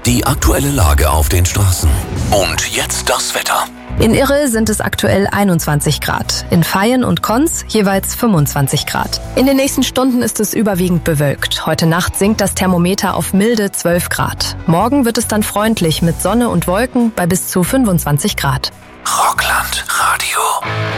Die aktuelle Lage auf den Straßen. Und jetzt das Wetter. In Irre sind es aktuell 21 Grad. In Vaihingen und Konz jeweils 25 Grad. In den nächsten Stunden ist es überwiegend bewölkt. Heute Nacht sinkt das Thermometer auf milde 12 Grad. Morgen wird es dann freundlich mit Sonne und Wolken bei bis zu 25 Grad. Rockland Radio.